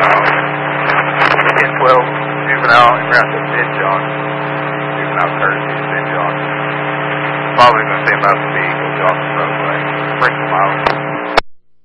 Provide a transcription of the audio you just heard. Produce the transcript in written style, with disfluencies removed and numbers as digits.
10-12 juvenile, and we're out to St. John. Juvenile courtesy to St. John. Probably going to say about the Eagle Johnson Roadway. Bring them out.